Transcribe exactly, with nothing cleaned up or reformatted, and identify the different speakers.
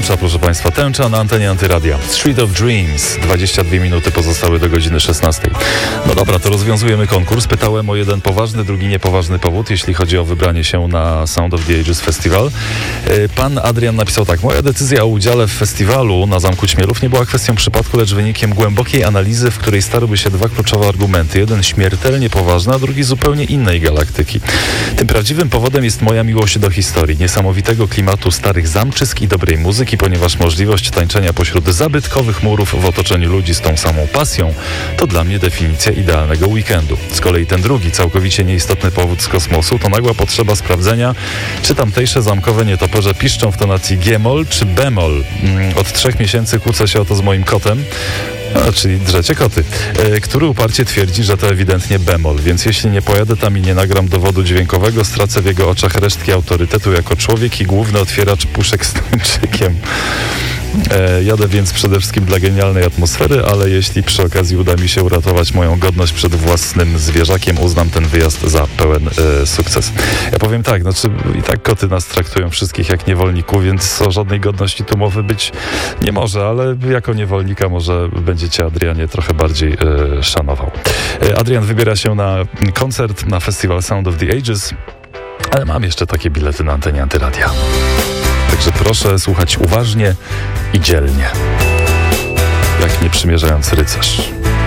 Speaker 1: Tęcza, proszę Państwa, Tęcza na antenie Antyradia. Street of Dreams, dwadzieścia dwie minuty pozostały do godziny szesnastej. No dobra, to rozwiązujemy konkurs. Pytałem o jeden poważny, drugi niepoważny powód, jeśli chodzi o wybranie się na Sound of the Ages Festival. Pan Adrian napisał tak: moja decyzja o udziale w festiwalu na Zamku Ćmielów nie była kwestią przypadku, lecz wynikiem głębokiej analizy, w której starłyby się dwa kluczowe argumenty. Jeden śmiertelnie poważny, a drugi zupełnie innej galaktyki. Tym prawdziwym powodem jest moja miłość do historii, niesamowitego klimatu starych zamczysk i dobrej muzyki, ponieważ możliwość tańczenia pośród zabytkowych murów w otoczeniu ludzi z tą samą pasją to dla mnie definicja idealnego weekendu. Z kolei ten drugi, całkowicie nieistotny powód z kosmosu to nagła potrzeba sprawdzenia, czy tamtejsze zamkowe nietoperze piszczą w tonacji G-moll czy B-moll. Od trzech miesięcy kłócę się o to z moim kotem, a, czyli drzecie koty, e, który uparcie twierdzi, że to ewidentnie bemol, więc jeśli nie pojadę tam i nie nagram dowodu dźwiękowego, stracę w jego oczach resztki autorytetu jako człowiek i główny otwieracz puszek z tuńczykiem. E, jadę więc przede wszystkim dla genialnej atmosfery, ale jeśli przy okazji uda mi się uratować moją godność przed własnym zwierzakiem, uznam ten wyjazd za pełen e, sukces. Ja powiem tak, znaczy i tak koty nas traktują wszystkich jak niewolników, więc o żadnej godności tu mowy być nie może, ale jako niewolnika może będziecie Adrianie trochę bardziej e, szanował. E, Adrian wybiera się na koncert, na festiwal Sound of the Ages, ale mam jeszcze takie bilety na antenie Antyradia. Także proszę słuchać uważnie i dzielnie, jak nie przymierzając rycerz.